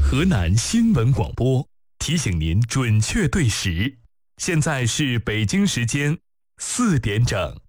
河南新闻广播提醒您准确对时，现在是北京时间4点整。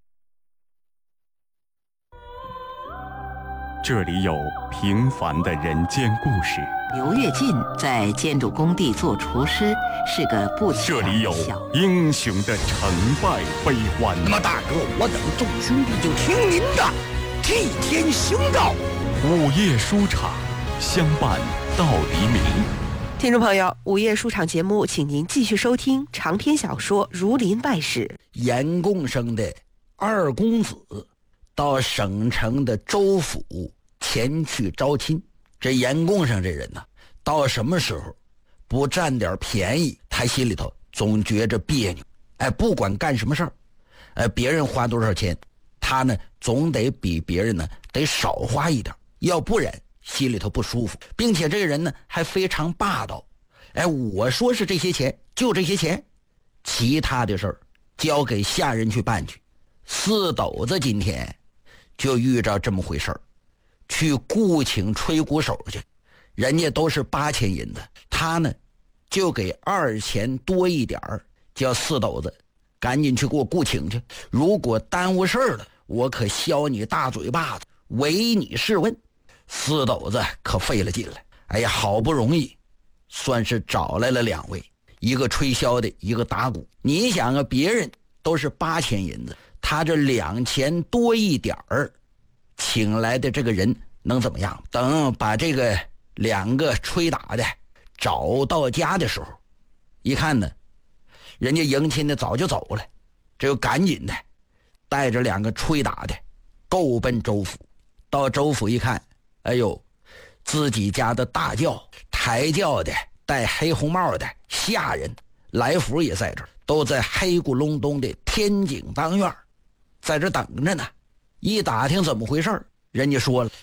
这里有平凡的人间故事， 刘跃进在建筑工地做厨师，是个不起眼的这里有英雄的成败悲欢。 那么大哥，我等众兄弟就听您的，替天行道。 午夜书场，相伴到黎明。 听众朋友，午夜书场节目，请您继续收听长篇小说《儒林外史》。 严贡生的二公子到省城的州府前去招亲。这严贡生这人呢，到什么时候不占点便宜，他心里头总觉着别扭。不管干什么事儿，别人花多少钱，他呢总得比别人呢得少花一点，要不然心里头不舒服。并且这个人呢还非常霸道。我说是这些钱就这些钱，其他的事儿交给下人去办去。四斗子今天就遇着这么回事儿，去雇请吹鼓手去，人家都是8000银子，他呢就给2000多一点儿，叫四斗子赶紧去给我雇请去，如果耽误事儿了，我可削你大嘴巴子，唯你是问。四斗子可费了劲了，好不容易算是找来了2位，一个吹箫的，一个打鼓。你想啊，别人都是8000银子，他这2000多一点儿请来的这个人能怎么样？等把这个2个吹打的找到家的时候，一看呢，人家迎亲的早就走了，这就赶紧的带着2个吹打的够奔州府。到州府一看，自己家的大轿、抬轿的、戴黑红帽的下人来福也在这儿，都在黑咕隆咚的天井当院，在这等着呢。一打听怎么回事，人家说了，